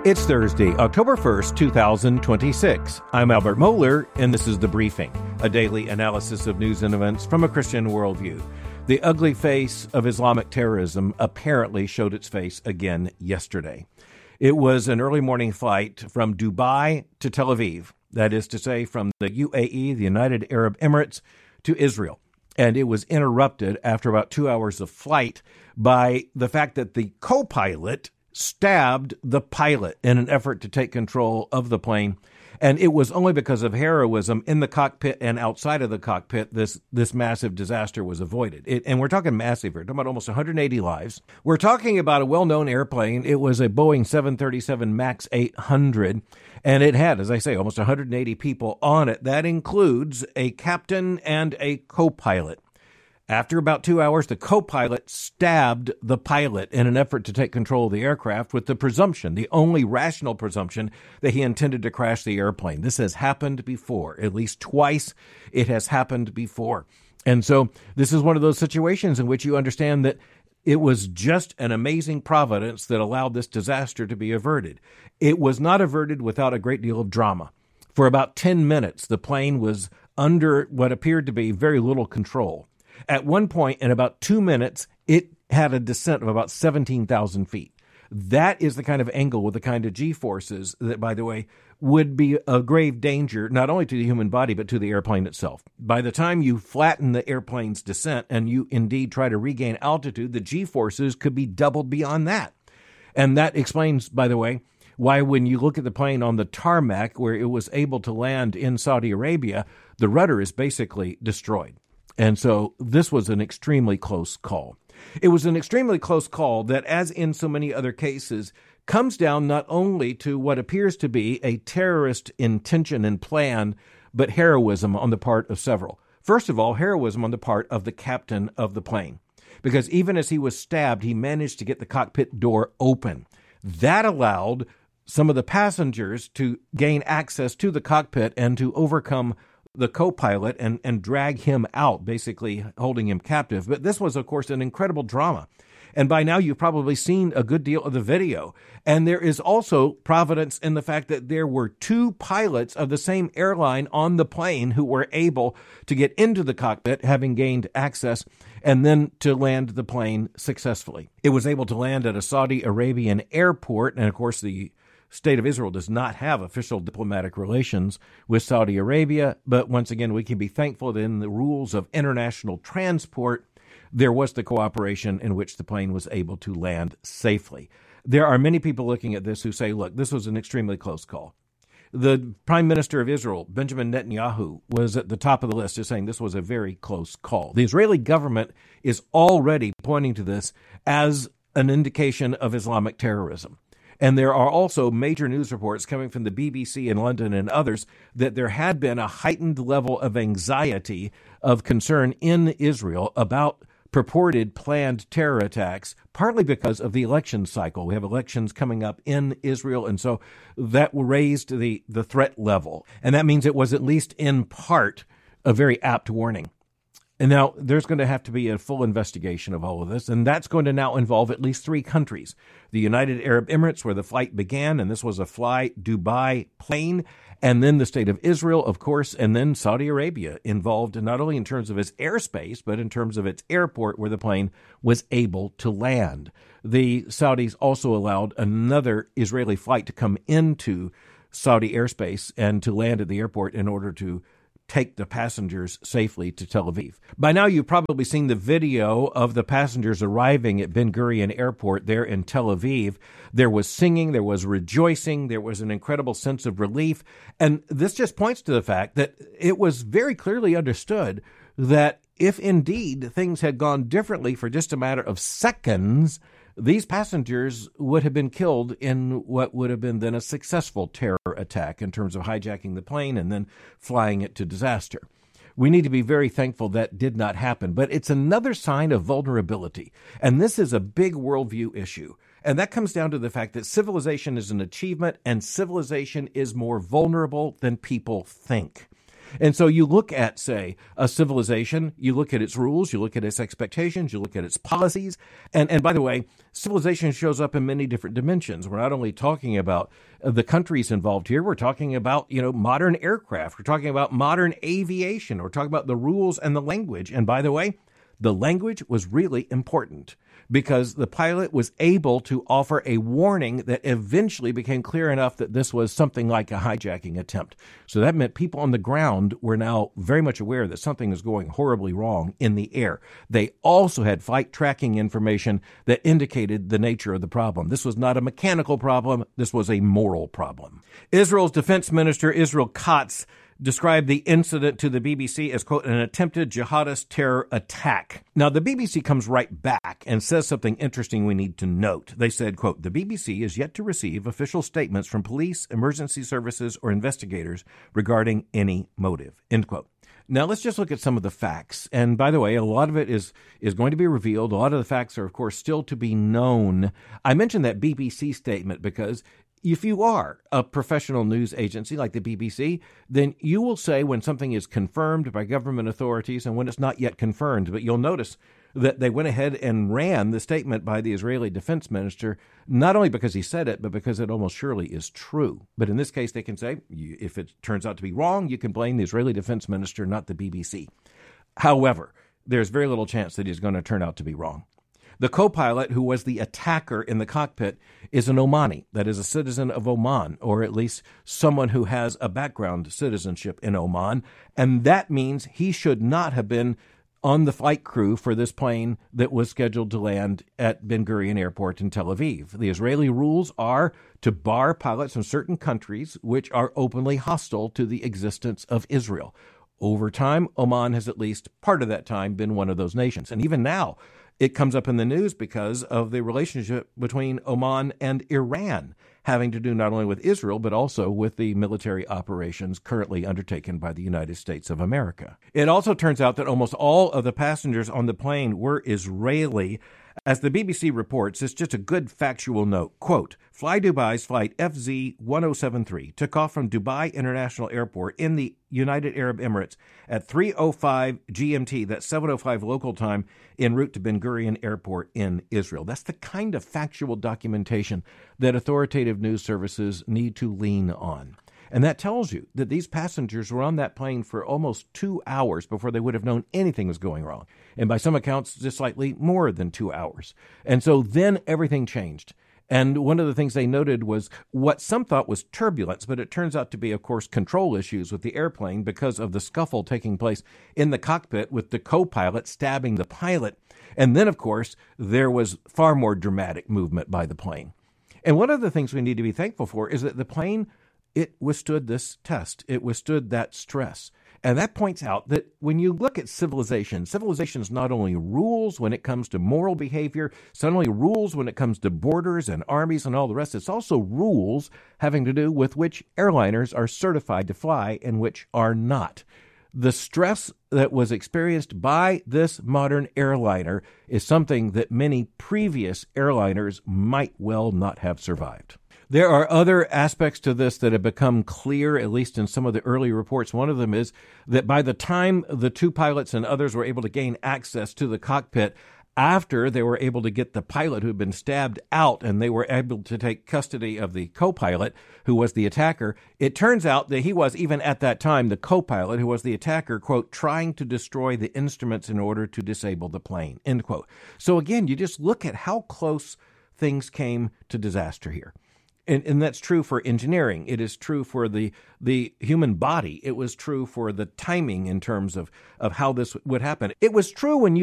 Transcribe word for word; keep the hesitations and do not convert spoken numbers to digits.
It's Thursday, October first, two thousand twenty-six. I'm Albert Mohler, and this is The Briefing, a daily analysis of news and events from a Christian worldview. The ugly face of Islamic terrorism apparently showed its face again yesterday. It was an early morning flight from Dubai to Tel Aviv, that is to say, from the U A E, the United Arab Emirates, to Israel. And it was interrupted after about two hours of flight by the fact that the co-pilot stabbed the pilot in an effort to take control of the plane. And it was only because of heroism in the cockpit and outside of the cockpit this this massive disaster was avoided. It, and we're talking massive here. We're talking about almost one hundred eighty lives. We're talking about a well-known airplane. It was a Boeing seven thirty-seven MAX eight hundred, and it had, as I say, almost one hundred eighty people on it. That includes a captain and a co-pilot. After about two hours, the co-pilot stabbed the pilot in an effort to take control of the aircraft with the presumption, the only rational presumption, that he intended to crash the airplane. This has happened before. At least twice it has happened before. And so this is one of those situations in which you understand that it was just an amazing providence that allowed this disaster to be averted. It was not averted without a great deal of drama. For about ten minutes, the plane was under what appeared to be very little control. At one point, in about two minutes, it had a descent of about seventeen thousand feet. That is the kind of angle with the kind of G-forces that, by the way, would be a grave danger, not only to the human body, but to the airplane itself. By the time you flatten the airplane's descent and you indeed try to regain altitude, the G-forces could be doubled beyond that. And that explains, by the way, why when you look at the plane on the tarmac where it was able to land in Saudi Arabia, the rudder is basically destroyed. And so this was an extremely close call. It was an extremely close call that, as in so many other cases, comes down not only to what appears to be a terrorist intention and plan, but heroism on the part of several. First of all, heroism on the part of the captain of the plane, because even as he was stabbed, he managed to get the cockpit door open. That allowed some of the passengers to gain access to the cockpit and to overcome the co-pilot and, and drag him out, basically holding him captive. But this was, of course, an incredible drama. And by now, you've probably seen a good deal of the video. And there is also providence in the fact that there were two pilots of the same airline on the plane who were able to get into the cockpit, having gained access, and then to land the plane successfully. It was able to land at a Saudi Arabian airport, and of course, the State of Israel does not have official diplomatic relations with Saudi Arabia, but once again, we can be thankful that in the rules of international transport, there was the cooperation in which the plane was able to land safely. There are many people looking at this who say, look, this was an extremely close call. The Prime Minister of Israel, Benjamin Netanyahu, was at the top of the list of saying this was a very close call. The Israeli government is already pointing to this as an indication of Islamic terrorism. And there are also major news reports coming from the B B C in London and others that there had been a heightened level of anxiety, of concern in Israel about purported planned terror attacks, partly because of the election cycle. We have elections coming up in Israel, and so that raised the, the threat level. And that means it was at least in part a very apt warning. And now there's going to have to be a full investigation of all of this, and that's going to now involve at least three countries. The United Arab Emirates, where the flight began, and this was a Fly Dubai plane, and then the State of Israel, of course, and then Saudi Arabia, involved not only in terms of its airspace, but in terms of its airport where the plane was able to land. The Saudis also allowed another Israeli flight to come into Saudi airspace and to land at the airport in order to take the passengers safely to Tel Aviv. By now, you've probably seen the video of the passengers arriving at Ben Gurion Airport there in Tel Aviv. There was singing, there was rejoicing, there was an incredible sense of relief. And this just points to the fact that it was very clearly understood that if indeed things had gone differently for just a matter of seconds, these passengers would have been killed in what would have been then a successful terror attack in terms of hijacking the plane and then flying it to disaster. We need to be very thankful that did not happen, but it's another sign of vulnerability. And this is a big worldview issue. And that comes down to the fact that civilization is an achievement and civilization is more vulnerable than people think. And so you look at, say, a civilization, you look at its rules, you look at its expectations, you look at its policies. And, and by the way, civilization shows up in many different dimensions. We're not only talking about the countries involved here, we're talking about, you know, modern aircraft. We're talking about modern aviation. We're talking about the rules and the language. And by the way, the language was really important because the pilot was able to offer a warning that eventually became clear enough that this was something like a hijacking attempt. So that meant people on the ground were now very much aware that something is going horribly wrong in the air. They also had flight tracking information that indicated the nature of the problem. This was not a mechanical problem. This was a moral problem. Israel's defense minister, Israel Katz, described the incident to the B B C as, quote, an attempted jihadist terror attack. Now, the B B C comes right back and says something interesting we need to note. They said, quote, the B B C is yet to receive official statements from police, emergency services, or investigators regarding any motive, end quote. Now, let's just look at some of the facts. And by the way, a lot of it is, is going to be revealed. A lot of the facts are, of course, still to be known. I mentioned that B B C statement because if you are a professional news agency like the B B C, then you will say when something is confirmed by government authorities and when it's not yet confirmed. But you'll notice that they went ahead and ran the statement by the Israeli defense minister, not only because he said it, but because it almost surely is true. But in this case, they can say, if it turns out to be wrong, you can blame the Israeli defense minister, not the B B C. However, there's very little chance that he's going to turn out to be wrong. The co-pilot, who was the attacker in the cockpit, is an Omani, that is a citizen of Oman, or at least someone who has a background citizenship in Oman, and that means he should not have been on the flight crew for this plane that was scheduled to land at Ben Gurion Airport in Tel Aviv. The Israeli rules are to bar pilots from certain countries which are openly hostile to the existence of Israel. Over time, Oman has at least part of that time been one of those nations. And even now, it comes up in the news because of the relationship between Oman and Iran, having to do not only with Israel, but also with the military operations currently undertaken by the United States of America. It also turns out that almost all of the passengers on the plane were Israeli. As the B B C reports, it's just a good factual note. Quote, Fly Dubai's flight F Z one oh seven three took off from Dubai International Airport in the United Arab Emirates at three oh five G M T, that's seven oh five local time, en route to Ben Gurion Airport in Israel. That's the kind of factual documentation that authoritative news services need to lean on. And that tells you that these passengers were on that plane for almost two hours before they would have known anything was going wrong. And by some accounts, just slightly more than two hours. And so then everything changed. And one of the things they noted was what some thought was turbulence, but it turns out to be, of course, control issues with the airplane because of the scuffle taking place in the cockpit with the co-pilot stabbing the pilot. And then, of course, there was far more dramatic movement by the plane. And one of the things we need to be thankful for is that the plane, it withstood this test. It withstood that stress. And that points out that when you look at civilization, civilization is not only rules when it comes to moral behavior, it's not only rules when it comes to borders and armies and all the rest, it's also rules having to do with which airliners are certified to fly and which are not. The stress that was experienced by this modern airliner is something that many previous airliners might well not have survived. There are other aspects to this that have become clear, at least in some of the early reports. One of them is that by the time the two pilots and others were able to gain access to the cockpit, after they were able to get the pilot who had been stabbed out and they were able to take custody of the co-pilot who was the attacker, it turns out that he was, even at that time, the co-pilot who was the attacker, quote, trying to destroy the instruments in order to disable the plane, end quote. So again, you just look at how close things came to disaster here. And, and that's true for engineering. It is true for the the human body. It was true for the timing in terms of, of how this would happen. It was true when you